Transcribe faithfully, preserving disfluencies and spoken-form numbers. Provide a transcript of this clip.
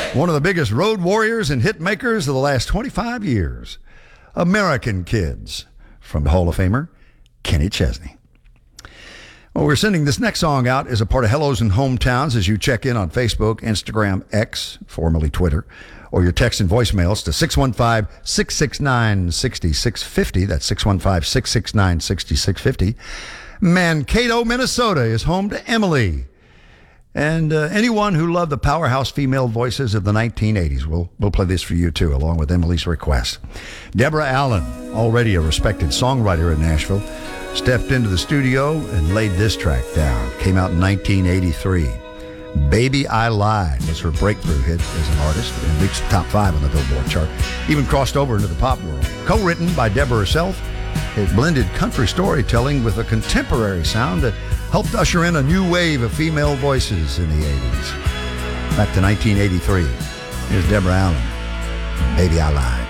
One of the biggest road warriors and hit makers of the last twenty-five years. American Kids from the Hall of Famer, Kenny Chesney. Well, we're sending this next song out as a part of Hellos and Hometowns as you check in on Facebook, Instagram, X, formerly Twitter, or your text and voicemails to six one five, six six nine, six six five zero. That's six one five, six six nine, six six five zero. Mankato, Minnesota is home to Emily. And uh, anyone who loved the powerhouse female voices of the nineteen eighties, we'll, we'll play this for you too, along with Emily's request. Deborah Allen, already a respected songwriter in Nashville, stepped into the studio and laid this track down. Came out in nineteen eighty-three. Baby I Lied was her breakthrough hit as an artist and reached the top five on the Billboard chart. Even crossed over into the pop world. Co-written by Deborah herself, it blended country storytelling with a contemporary sound that helped usher in a new wave of female voices in the eighties. Back to nineteen eighty-three. Here's Deborah Allen, Baby I Lied.